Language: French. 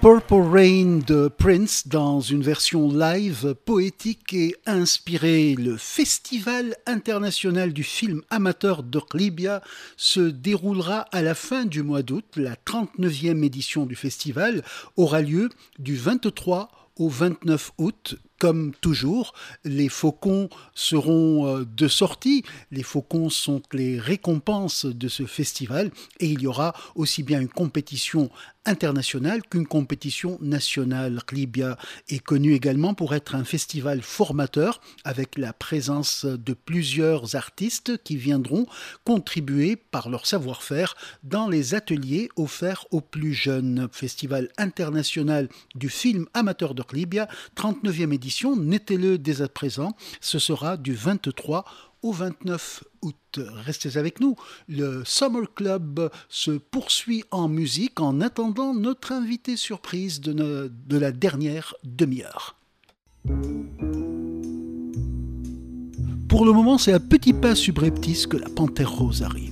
Purple Rain de Prince dans une version live, poétique et inspirée. Le Festival international du film amateur de Libya se déroulera à la fin du mois d'août. La 39e édition du festival aura lieu du 23 au 29 août. Comme toujours, les faucons seront de sortie. Les faucons sont les récompenses de ce festival et il y aura aussi bien une compétition internationale qu'une compétition nationale. Libya est connu également pour être un festival formateur avec la présence de plusieurs artistes qui viendront contribuer par leur savoir-faire dans les ateliers offerts aux plus jeunes. Festival international du film amateur de Libya, 39e édition. Notez-le dès à présent, ce sera du 23 au 29 août. Restez avec nous, le Summer Club se poursuit en musique en attendant notre invité surprise de la dernière demi-heure. Pour le moment, c'est à petits pas subreptices que la Panthère Rose arrive.